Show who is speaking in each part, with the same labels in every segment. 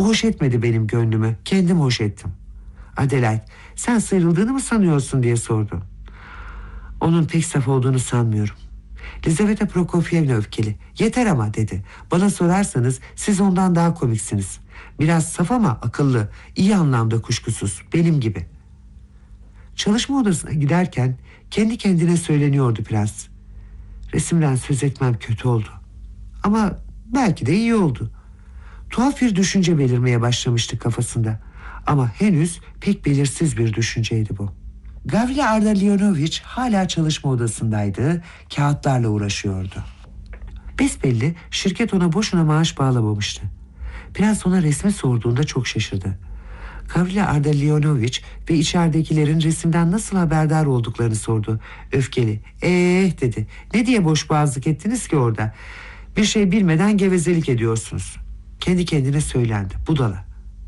Speaker 1: hoş etmedi benim gönlümü. Kendim hoş ettim. Adelaide, sen sıyrıldığını mı sanıyorsun diye sordu. Onun pek saf olduğunu sanmıyorum. Lizaveta Prokofyevna öfkeli. Yeter ama dedi. Bana sorarsanız siz ondan daha komiksiniz. Biraz saf ama akıllı. İyi anlamda kuşkusuz. Benim gibi. Çalışma odasına giderken kendi kendine söyleniyordu prens. Resimden söz etmem kötü oldu. Ama belki de iyi oldu. Tuhaf bir düşünce belirmeye başlamıştı kafasında. Ama henüz pek belirsiz bir düşünceydi bu. Gavrila Ardalionovich hala çalışma odasındaydı, kağıtlarla uğraşıyordu. Besbelli şirket ona boşuna maaş bağlamamıştı. Prens ona resmi sorduğunda çok şaşırdı. Gavrila Ardalionovich ve içeridekilerin resimden nasıl haberdar olduklarını sordu. Öfkeli. Dedi. Ne diye boş boğazlık ettiniz ki orada? Bir şey bilmeden gevezelik ediyorsunuz. Kendi kendine söylendi. Budala.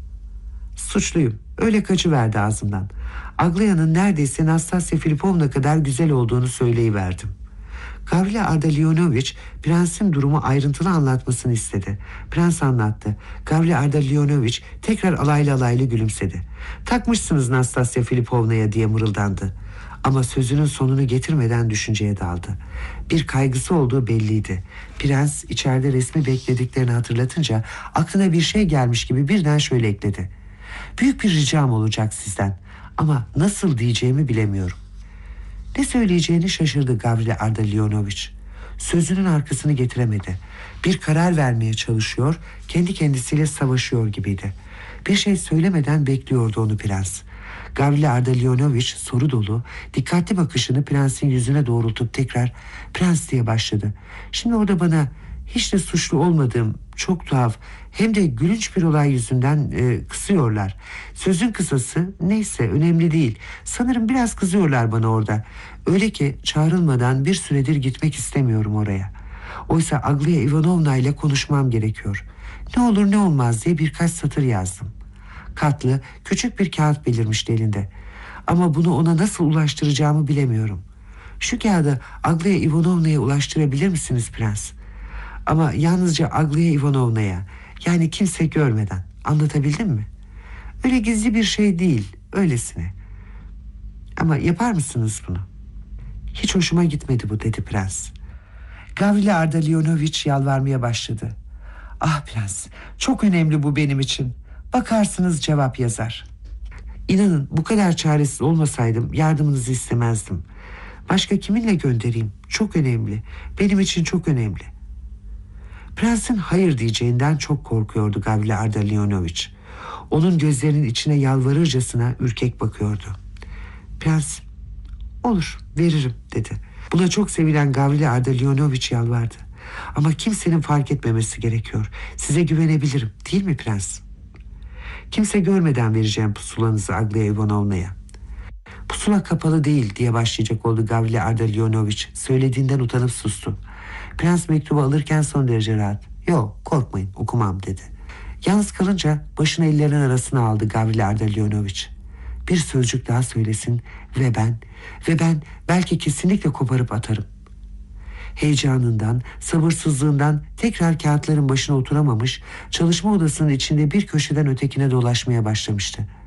Speaker 1: Suçluyum. Öyle kaçıverdi ağzımdan. Aglaya'nın neredeyse Nastasya Filipovna kadar güzel olduğunu söyleyiverdim. Gavrila Ardalionovich prensin durumu ayrıntılı anlatmasını istedi. Prens anlattı. Gavrila Ardalionovich tekrar alaylı alaylı gülümsedi. Takmışsınız Nastasya Filipovna'ya diye mırıldandı. Ama sözünün sonunu getirmeden düşünceye daldı. Bir kaygısı olduğu belliydi. Prens içeride resmi beklediklerini hatırlatınca aklına bir şey gelmiş gibi birden şöyle ekledi. Büyük bir ricam olacak sizden. Ama nasıl diyeceğimi bilemiyorum. Ne söyleyeceğini şaşırdı Gavrila Ardalionovich. Sözünün arkasını getiremedi. Bir karar vermeye çalışıyor, kendi kendisiyle savaşıyor gibiydi. Bir şey söylemeden bekliyordu onu prens. Gavrila Ardalionovich soru dolu, dikkatli bakışını prensin yüzüne doğrultup tekrar "Prens" diye başladı. Şimdi orada bana hiç de suçlu olmadığım çok tuhaf hem de gülünç bir olay yüzünden kızıyorlar. Sözün kısası neyse önemli değil. Sanırım biraz kızıyorlar bana orada. Öyle ki çağrılmadan bir süredir gitmek istemiyorum oraya. Oysa Aglaya Ivanovna ile konuşmam gerekiyor. Ne olur ne olmaz diye birkaç satır yazdım. Katlı küçük bir kağıt belirmişti elinde. Ama bunu ona nasıl ulaştıracağımı bilemiyorum. Şu kağıdı Aglaya Ivanovna'ya ulaştırabilir misiniz prens? Ama yalnızca Aglaya Ivanovna'ya, yani kimse görmeden. Anlatabildim mi? Öyle gizli bir şey değil, öylesine. Ama yapar mısınız bunu? Hiç hoşuma gitmedi bu, dedi prens. Gavrila Ardalionovich yalvarmaya başladı. Ah prens, çok önemli bu benim için. Bakarsınız cevap yazar. İnanın bu kadar çaresiz olmasaydım yardımınızı istemezdim. Başka kiminle göndereyim? Çok önemli. Benim için çok önemli. Prensin hayır diyeceğinden çok korkuyordu Gavrila Ardalionovich. Onun gözlerinin içine yalvarırcasına ürkek bakıyordu. Prens, olur veririm, dedi. Buna çok sevilen Gavrila Ardalionovich yalvardı. Ama kimsenin fark etmemesi gerekiyor. Size güvenebilirim, değil mi prens? Kimse görmeden vereceğim pusulanızı Aglaya Ivanovna'ya. Pusula kapalı değil diye başlayacak oldu Gavrila Ardalionovich. Söylediğinden utanıp sustu. Prens mektubu alırken son derece rahat. Yok, korkmayın, okumam, dedi. Yalnız kalınca başını ellerinin arasına aldı Gavrila Ardalionovich. Bir sözcük daha söylesin ve ben belki kesinlikle koparıp atarım. Heyecanından, sabırsızlığından tekrar kağıtların başına oturamamış, çalışma odasının içinde bir köşeden ötekine dolaşmaya başlamıştı.